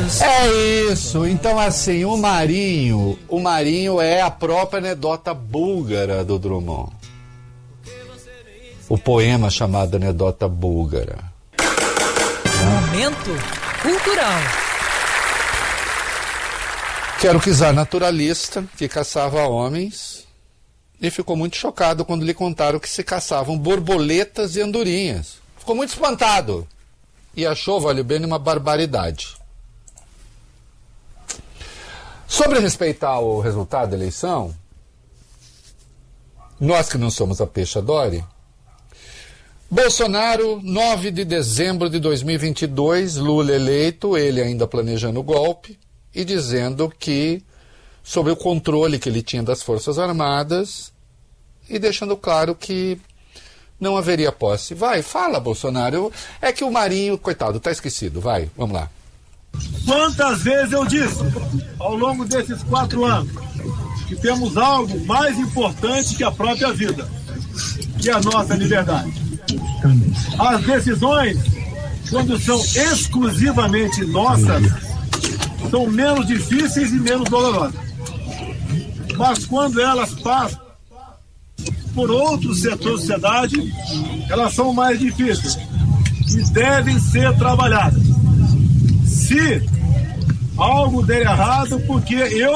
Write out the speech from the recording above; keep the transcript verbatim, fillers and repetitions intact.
Deus. É isso. Então, assim, o Marinho, o Marinho é a própria anedota búlgara do Drummond. O poema chamado Anedota Búlgara. Momento cultural. Que era o czar naturalista que caçava homens e ficou muito chocado quando lhe contaram que se caçavam borboletas e andorinhas. Ficou muito espantado e achou, vale bem, uma barbaridade. Sobre respeitar o resultado da eleição, nós que não somos a Peixadori, Bolsonaro, nove de dezembro de dois mil e vinte e dois, Lula eleito, ele ainda planejando o golpe e dizendo que, sob o controle que ele tinha das Forças Armadas, e deixando claro que não haveria posse. Vai, fala, Bolsonaro. É que o Marinho, coitado, está esquecido. Vai, vamos lá. Quantas vezes eu disse, ao longo desses quatro anos, que temos algo mais importante que a própria vida, que é a nossa liberdade. As decisões, quando são exclusivamente nossas, são menos difíceis e menos dolorosas. Mas quando elas passam por outros setores da sociedade, elas são mais difíceis e devem ser trabalhadas. Se algo der errado, porque eu